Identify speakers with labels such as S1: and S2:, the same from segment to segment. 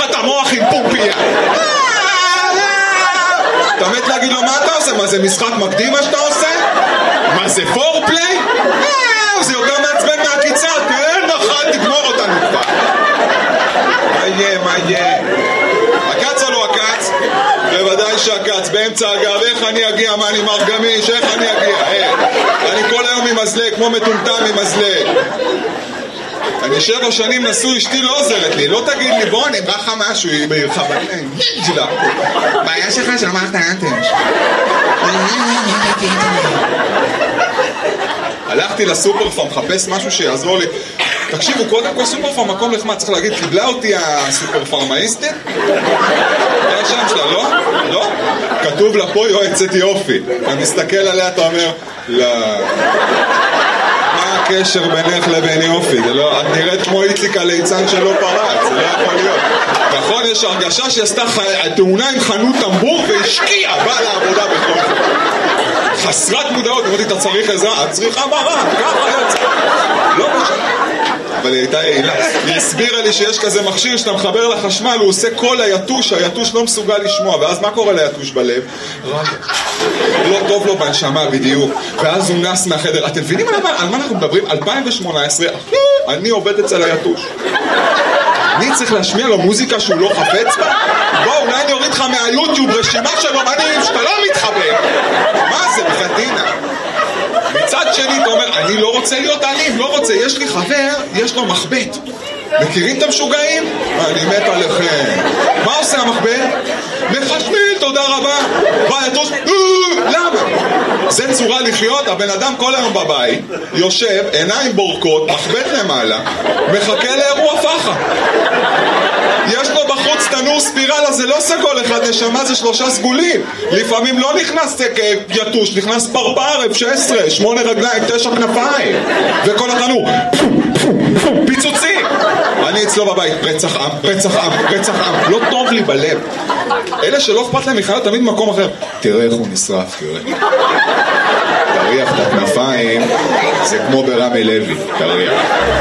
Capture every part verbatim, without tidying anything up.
S1: לך את המוח עם פופיה. אתה מת להגיד לו מה אתה עושה? מה זה משחק מקדים מה שאתה עושה? מה זה פורפליי? זה יותר מעצבן מהקיצה. תן לך, תגמור אותנו כבר. מה יהיה, מה יהיה? הקץ או לא הקץ? בוודאי שהקץ, באמצע הגב. איך אני אגיע? מה אני מר גמיש? איך אני אגיע? אני כל היום עם מזלג, כמו מטומטם עם מזלג. אני שבע שנים נשוי, אשתי לא עוזרת לי. לא תגיד לי, בוא נברח לך משהו, היא בעירך בניים. ג'לה. בעיה שלך שאמרת אנטש. הלכתי לסופר פארם, מחפש משהו שיעזור לי. תקשיבו, קודם כל סופר פארם, מקום לחמה, צריך להגיד, קיבלה אותי הסופר פארמאיסטית? זה השם שלה, לא? לא? כתוב לה פה יועצת יופי. אתה מסתכל עליה, אתה אומר, לא... מה הקשר בינך לבין יופי? זה לא... את נראית כמו איציק הליצן שלא פרץ, זה לא יכול להיות. נכון, יש הרגשה שעשתה תאונה עם חנות טמבור והשקיעה, באה לעבודה בכל זאת. חסרת מודעות, אמרתי, אתה צריך עזרה? את צריכה מרה, ככה יוצא. לא משנה. אבל היא הייתה עילה. היא הסבירה לי שיש כזה מכשיר שאתה מחבר לחשמל, הוא עושה כל היתוש, היתוש לא מסוגל לשמוע. ואז מה קורה ליתוש בלב? רע. לא טוב לו בנשמה בדיוק. ואז הוא נס מהחדר. אתם מבינים על מה אנחנו מדברים? אלפיים שמונה עשרה, אני עובד אצל היתוש. אני צריך להשמיע לו מוזיקה שהוא לא חפץ בה? בוא, אולי אני אוריד לך מהיוטיוב רשימה של אומנים שאתה לא מתחבק. מה זה, בחתינה? מצד שני אתה אומר, אני לא רוצה להיות אלים, לא רוצה, יש לי חבר, יש לו מחבט. מכירים את המשוגעים? אני מת עליכם. מה עושה המחבט? מחשמל, תודה רבה. ביתוש, למה? זה צורה לחיות, הבן אדם כל היום בבית, יושב, עיניים בורקות, מחבט למעלה, מחכה לאירוע פחה. יש לו בחוץ תנור ספירלה, זה לא סגול אחד, נשמה זה שלושה סגולים. לפעמים לא נכנס יתוש, נכנס פרפר, אף שש עשרה, שמונה רגליים, תשע כנפיים. וכל התנור, פיצוצים. אני אצלו בבית, רצח עם, רצח עם, רצח עם. לא טוב לי בלב. אלה שלא אכפת להם מחיות תמיד מקום אחר. תראה איך הוא נשרף, תראה. תריח את הכנפיים, זה כמו ברמי לוי, תריח.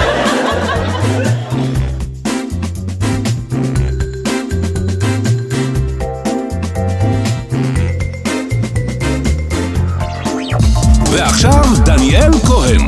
S2: ועכשיו דניאל כהן.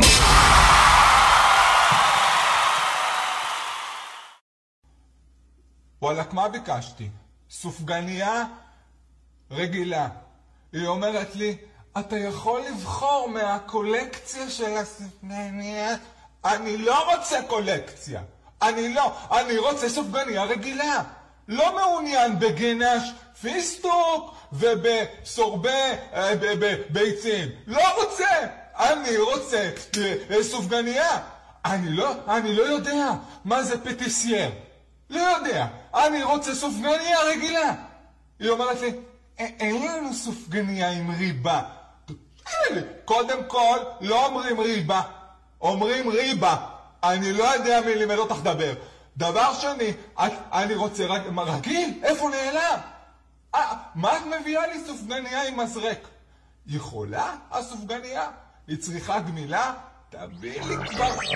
S3: וואלק, מה ביקשתי? סופגניה רגילה. היא אומרת לי, אתה יכול לבחור מהקולקציה של הסופגניה? אני לא רוצה קולקציה. אני לא. אני רוצה סופגניה רגילה. לא מעוניין בגנש פיסטוק ובסורבה ביצים. לא רוצה. אני רוצה סופגניה. אני לא, אני לא יודע מה זה פטיסייר. לא יודע. אני רוצה סופגניה רגילה. היא אומרת לי, אין לנו סופגניה עם ריבה. קודם כל, לא אומרים ריבה, אומרים ריבה. אני לא יודע מי לימד אותך דבר. דבר שני, אני רוצה רגיל, איפה נעלם? מה את מביאה לי סופגניה עם מזרק? יכולה הסופגניה? היא צריכה גמילה? תביא לי כבר.